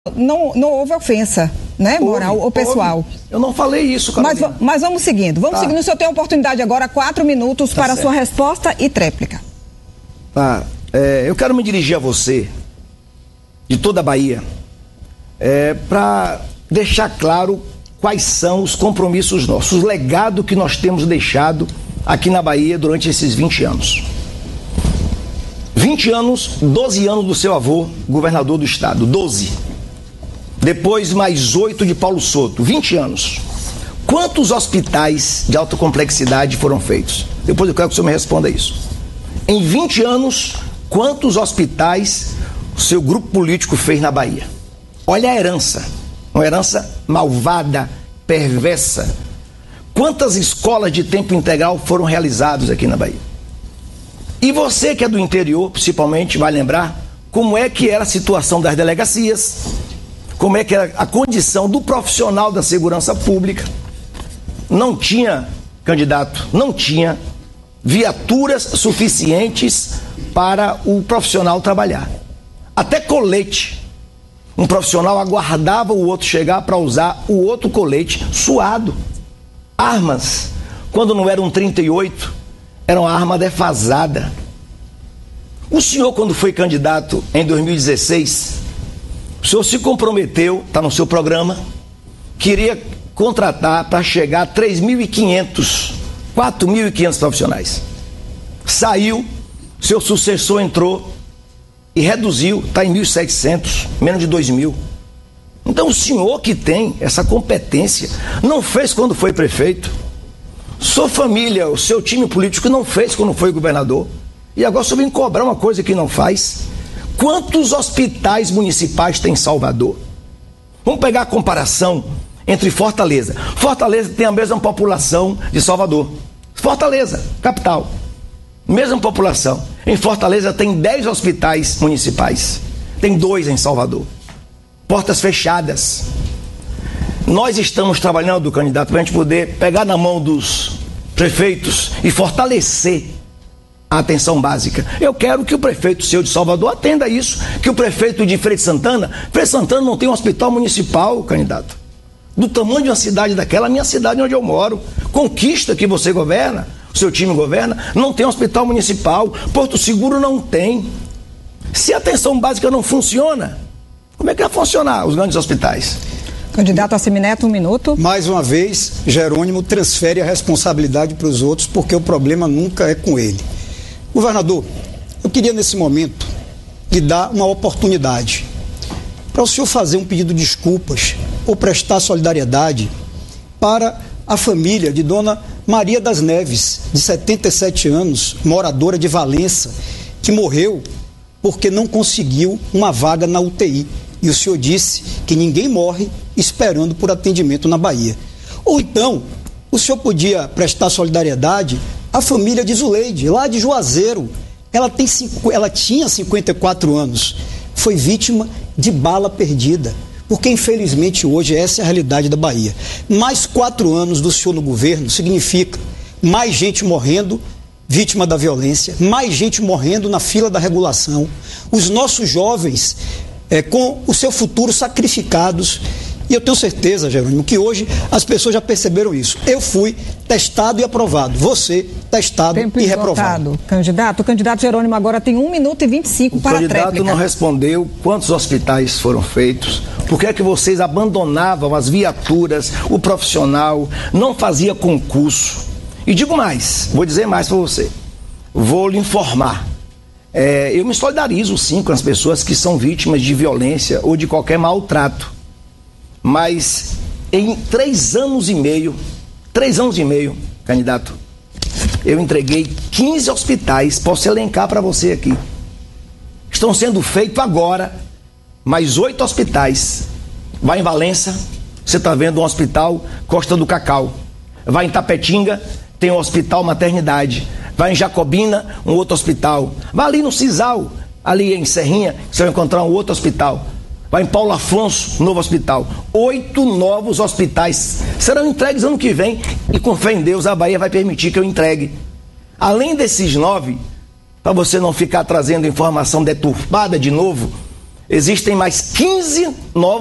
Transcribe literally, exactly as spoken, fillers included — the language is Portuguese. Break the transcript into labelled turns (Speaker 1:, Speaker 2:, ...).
Speaker 1: Não, não houve ofensa, né, moral ou pessoal.
Speaker 2: Houve. Eu não falei isso,
Speaker 1: Carolina. Mas, mas vamos seguindo. Vamos tá. seguindo. O senhor tem a oportunidade agora, quatro minutos tá para a sua resposta e tréplica.
Speaker 2: Tá. É, eu quero me dirigir a você, de toda a Bahia, é, para deixar claro quais são os compromissos nossos, o legado que nós temos deixado aqui na Bahia durante esses vinte anos. vinte anos, doze anos do seu avô, governador do estado, doze. Depois mais oito de Paulo Souto, vinte anos. Quantos hospitais de alta complexidade foram feitos? Depois eu quero que o senhor me responda isso. Em vinte anos, quantos hospitais o seu grupo político fez na Bahia? Olha a herança, uma herança malvada, perversa. Quantas escolas de tempo integral foram realizadas aqui na Bahia? E você que é do interior, principalmente, vai lembrar como é que era a situação das delegacias, como é que era a condição do profissional da segurança pública. Não tinha, candidato, não tinha viaturas suficientes para o profissional trabalhar. Até colete. Um profissional aguardava o outro chegar para usar o outro colete suado. Armas, quando não era um trinta e oito, era uma arma defasada. O senhor, quando foi candidato em dois mil e dezesseis, o senhor se comprometeu, está no seu programa, queria contratar para chegar a três mil e quinhentos, quatro mil e quinhentos profissionais. Saiu, seu sucessor entrou e reduziu, está em mil e setecentos, menos de dois mil. Então o senhor que tem essa competência, não fez quando foi prefeito. Sua família, o seu time político não fez quando foi governador. E agora o senhor vem cobrar uma coisa que não faz. Quantos hospitais municipais tem em Salvador? Vamos pegar a comparação entre Fortaleza. Fortaleza tem a mesma população de Salvador. Fortaleza, capital. Mesma população. Em Fortaleza tem dez hospitais municipais. Tem dois em Salvador. Portas fechadas. Nós estamos trabalhando, candidato, para a gente poder pegar na mão dos prefeitos e fortalecer a atenção básica. Eu quero que o prefeito seu de Salvador atenda isso, que o prefeito de Feira de Santana, Feira de Santana não tem um hospital municipal, candidato. Do tamanho de uma cidade daquela, a minha cidade onde eu moro, Conquista, que você governa, o seu time governa, não tem um hospital municipal, Porto Seguro não tem. Se a atenção básica não funciona, como é que vai funcionar os grandes hospitais?
Speaker 1: Candidato Assemineto, um minuto.
Speaker 3: Mais uma vez, Jerônimo transfere a responsabilidade para os outros, porque o problema nunca é com ele. Governador, eu queria nesse momento lhe dar uma oportunidade para o senhor fazer um pedido de desculpas ou prestar solidariedade para a família de Dona Maria das Neves, de setenta e sete anos, moradora de Valença, que morreu porque não conseguiu uma vaga na U T I. E o senhor disse que ninguém morre esperando por atendimento na Bahia. Ou então, o senhor podia prestar solidariedade à família de Zuleide, lá de Juazeiro. Ela, tem, ela tinha cinquenta e quatro anos, foi vítima de bala perdida, porque infelizmente hoje essa é a realidade da Bahia. Mais quatro anos do senhor no governo significa mais gente morrendo, vítima da violência, mais gente morrendo na fila da regulação, os nossos jovens é, com o seu futuro sacrificados. E eu tenho certeza, Jerônimo, que hoje as pessoas já perceberam isso. Eu fui testado e aprovado. Você, testado
Speaker 1: Tempo
Speaker 3: e reprovado.
Speaker 1: Candidato, o candidato Jerônimo agora tem um minuto e vinte e cinco para a tréplica.
Speaker 2: O candidato não respondeu quantos hospitais foram feitos, por que é que vocês abandonavam as viaturas, o profissional, não fazia concurso. E digo mais, vou dizer mais para você. Vou lhe informar. É, eu me solidarizo sim com as pessoas que são vítimas de violência ou de qualquer maltrato. Mas em três anos e meio, três anos e meio, candidato, eu entreguei quinze hospitais, posso elencar para você aqui. Estão sendo feitos agora mais oito hospitais. Vai em Valença, você está vendo um hospital Costa do Cacau. Vai em Tapetinga, tem um hospital maternidade. Vai em Jacobina, um outro hospital. Vai ali no Cisal, ali em Serrinha, você vai encontrar um outro hospital. Vai em Paulo Afonso, novo hospital. Oito novos hospitais serão entregues ano que vem e, com fé em Deus, a Bahia vai permitir que eu entregue. Além desses nove, para você não ficar trazendo informação deturpada de novo, existem mais quinze novos